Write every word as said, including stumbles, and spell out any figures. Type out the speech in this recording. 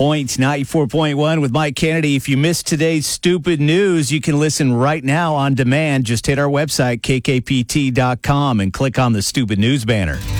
Point ninety-four point one with Mike Kennedy. If you missed today's stupid news, you can listen right now on demand. Just hit our website, k k p t dot com, and click on the stupid news banner.